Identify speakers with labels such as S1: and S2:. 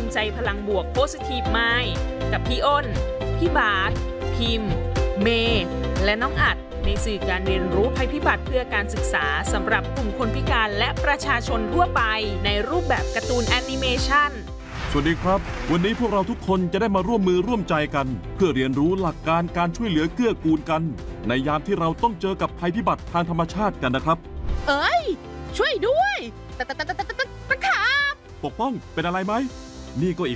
S1: ใจพลังบวก Positive Mind กับพี่อ้น พี่บาสพิมพ์ เมย์และน้องอัดในสื่อการเรียนรู้ภัยพิบัติเพื่อการศึกษาสำหรับกลุ่มคนพิการและประชาชนทั่วไปในรูปแบบการ์ตูนแอนิเมชัน
S2: สวัสดีครับวันนี้พวกเราทุกคนจะได้มาร่วมมือร่วมใจกันเพื่อเรียนรู้หลักการการช่วยเหลือเกื้อกูลกันในยามที่เราต้องเจอกับภัยพิบัติทางธรรมชาติกันนะครับ
S3: เอ้ยช่วยด้วยตะครับ
S2: ปกป้องเป็นอะไรไหมนี่ก็อีก